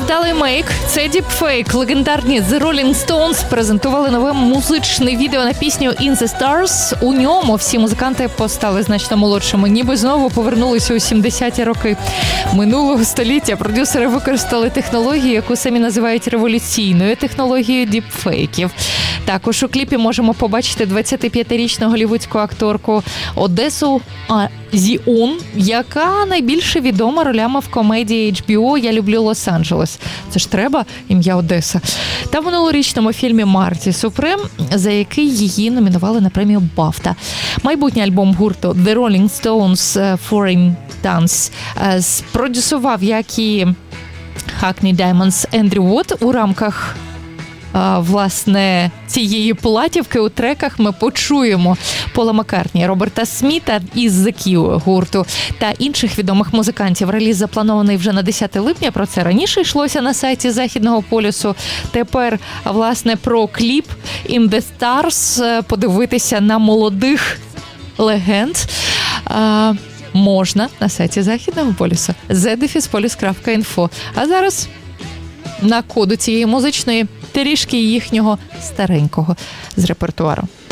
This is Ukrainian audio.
Невдалий мейк – це діпфейк. Легендарні The Rolling Stones презентували нове музичне відео на пісню In the Stars. У ньому всі музиканти постали значно молодшими, ніби знову повернулися у 70-ті роки минулого століття. Продюсери використали технологію, яку самі називають революційною технологією діпфейків. Також у кліпі можемо побачити 25-річну голлівудську акторку Одесу Зіон, яка найбільше відома ролями в комедії HBO «Я люблю Лос-Анджелес». Це ж треба ім'я Одеса. Та в минулорічному фільмі «Марті Супрем», за який її номінували на премію BAFTA. Майбутній альбом гурту The Rolling Stones Foreign Dance спродюсував, як і Hackney Diamonds Ендрю Вотт. У рамках власне, цієї платівки у треках ми почуємо Пола Маккартні, Роберта Сміта із The Cure гурту та інших відомих музикантів. Реліз запланований вже на 10 липня, про це раніше йшлося на сайті Західного полюсу. Тепер, власне, про кліп In the Stars подивитися на молодих легенд можна на сайті Західного полюсу zdefispolius.info. А зараз на коду цієї музичної трішки їхнього старенького з репертуару.